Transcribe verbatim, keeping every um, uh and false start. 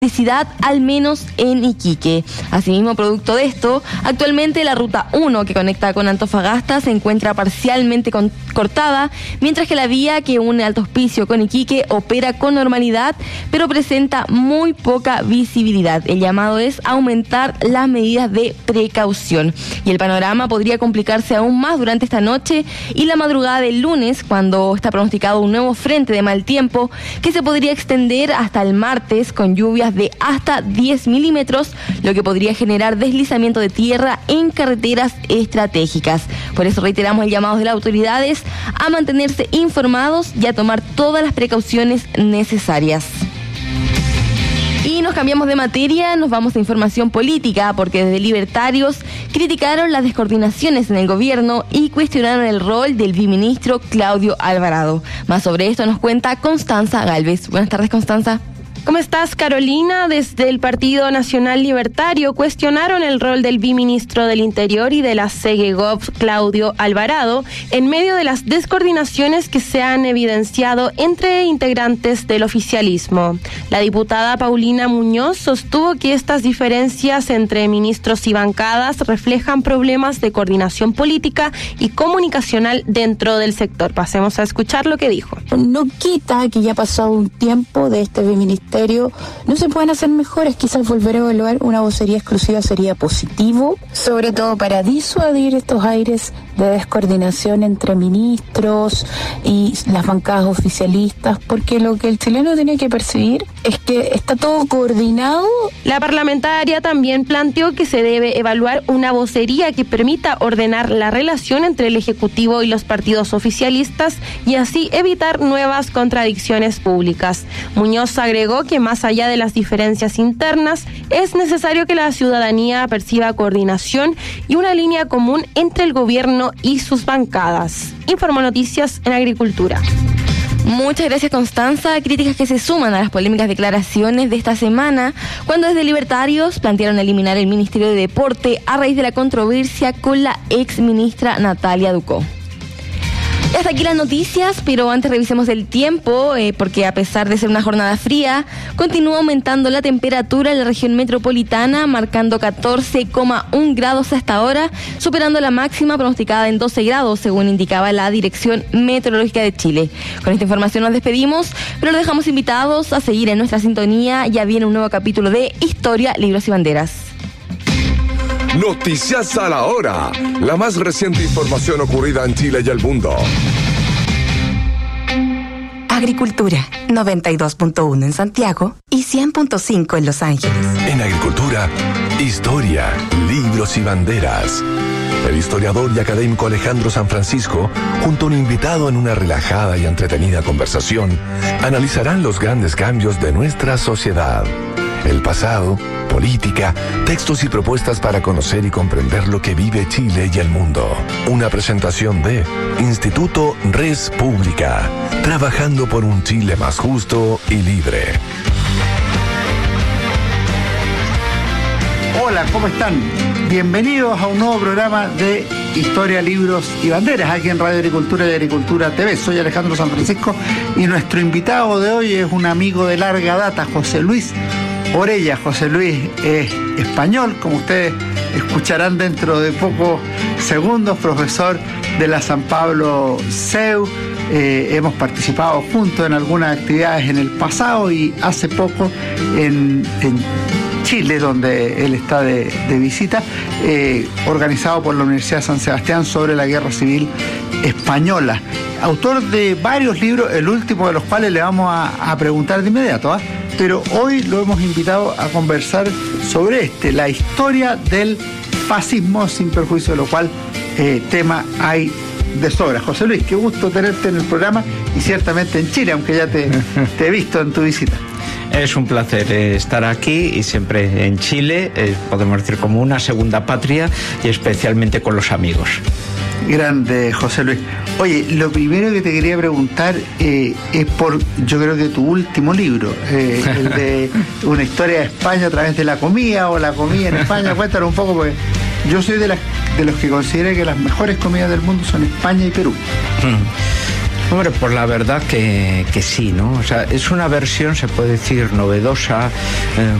electricidad, al menos en Iquique. Asimismo, producto de esto, actualmente la ruta uno que conecta con Antofagasta se encuentra parcialmente con, cortada, mientras que la vía que une Alto Hospicio con Iquique opera con normalidad, pero presenta muy poca visibilidad. El llamado es aumentar las medidas de precaución. Y el panorama podría complicarse aún más durante esta noche y la madrugada del lunes, cuando está pronosticado un nuevo frente de mal tiempo que se podría extender hasta el martes con lluvias de hasta diez milímetros, lo que podría generar deslizamiento de tierra en carreteras estratégicas. Por eso reiteramos el llamado de las autoridades a mantenerse informados y a tomar todas las precauciones necesarias. Y nos cambiamos de materia, nos vamos a información política, porque desde Libertarios criticaron las descoordinaciones en el gobierno y cuestionaron el rol del viceministro Claudio Alvarado. Más sobre esto nos cuenta Constanza Galvez. Buenas tardes, Constanza. ¿Cómo estás, Carolina? Desde el Partido Nacional Libertario cuestionaron el rol del viceministro del Interior y de la SEGEGOV, Claudio Alvarado, en medio de las descoordinaciones que se han evidenciado entre integrantes del oficialismo. La diputada Paulina Muñoz sostuvo que estas diferencias entre ministros y bancadas reflejan problemas de coordinación política y comunicacional dentro del sector. Pasemos a escuchar lo que dijo. No quita que ya ha pasado un tiempo de este viceministro. No se pueden hacer mejoras, quizás volver a evaluar una vocería exclusiva sería positivo, sobre todo para disuadir estos aires de descoordinación entre ministros y las bancadas oficialistas, porque lo que el chileno tiene que percibir es que está todo coordinado. La parlamentaria también planteó que se debe evaluar una vocería que permita ordenar la relación entre el Ejecutivo y los partidos oficialistas y así evitar nuevas contradicciones públicas. Muñoz agregó que más allá de las diferencias internas, es necesario que la ciudadanía perciba coordinación y una línea común entre el gobierno y sus bancadas. Informó Noticias en Agricultura. Muchas gracias, Constanza. Críticas que se suman a las polémicas declaraciones de esta semana, cuando desde Libertarios plantearon eliminar el Ministerio de Deporte a raíz de la controversia con la ex ministra Natalia Ducó. Hasta aquí las noticias, pero antes revisemos el tiempo, eh, porque a pesar de ser una jornada fría, continúa aumentando la temperatura en la región metropolitana, marcando catorce coma uno grados hasta ahora, superando la máxima pronosticada en doce grados, según indicaba la Dirección Meteorológica de Chile. Con esta información nos despedimos, pero los dejamos invitados a seguir en nuestra sintonía. Ya viene un nuevo capítulo de Historia, Libros y Banderas. Noticias a la hora. La más reciente información ocurrida en Chile y el mundo. Agricultura, noventa y dos punto uno en Santiago y cien punto cinco en Los Ángeles. En Agricultura, Historia, Libros y Banderas. El historiador y académico Alejandro San Francisco, junto a un invitado en una relajada y entretenida conversación, analizarán los grandes cambios de nuestra sociedad. El pasado, política, textos y propuestas para conocer y comprender lo que vive Chile y el mundo. Una presentación de Instituto Res Pública, trabajando por un Chile más justo y libre. Hola, ¿cómo están? Bienvenidos a un nuevo programa de Historia, Libros y Banderas, aquí en Radio Agricultura y Agricultura T V. Soy Alejandro San Francisco y nuestro invitado de hoy es un amigo de larga data, José Luis Orella. José Luis es español, como ustedes escucharán dentro de pocos segundos, profesor de la San Pablo C E U. Eh, hemos participado juntos en algunas actividades en el pasado y hace poco en, en Chile, donde él está de, de visita, eh, organizado por la Universidad de San Sebastián sobre la Guerra Civil Española. Autor de varios libros, el último de los cuales le vamos a, a preguntar de inmediato, ¿eh? Pero hoy lo hemos invitado a conversar sobre este, la historia del fascismo, sin perjuicio de lo cual eh, tema hay de sobra. José Luis, qué gusto tenerte en el programa y ciertamente en Chile, aunque ya te, te he visto en tu visita. Es un placer eh, estar aquí y siempre en Chile, eh, podemos decir como una segunda patria y especialmente con los amigos. Grande, José Luis. Oye, lo primero que te quería preguntar eh, es por, yo creo que tu último libro, eh, el de Una historia de España a través de la comida o la comida en España. Cuéntanos un poco, porque yo soy de, las, de los que considera que las mejores comidas del mundo son España y Perú. Hombre, pues la verdad que, que sí, ¿no? O sea, es una versión, se puede decir, novedosa, eh,